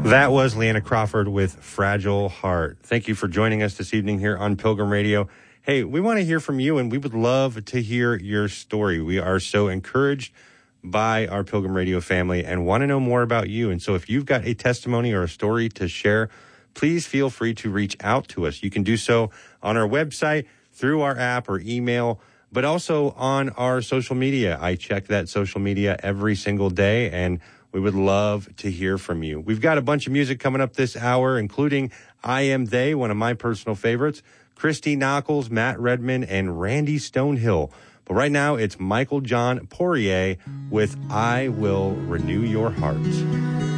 That was Leanna Crawford with Fragile Heart. Thank you for joining us this evening here on Pilgrim Radio. Hey, we want to hear from you, and we would love to hear your story. We are so encouraged by our Pilgrim Radio family and want to know more about you. And so if you've got a testimony or a story to share, please feel free to reach out to us. You can do so on our website, through our app or email, but also on our social media. I check that social media every single day, and we would love to hear from you. We've got a bunch of music coming up this hour, including I Am They, one of my personal favorites, Christy Nockels, Matt Redman, and Randy Stonehill. But right now, it's Michael John Poirier with I Will Renew Your Heart.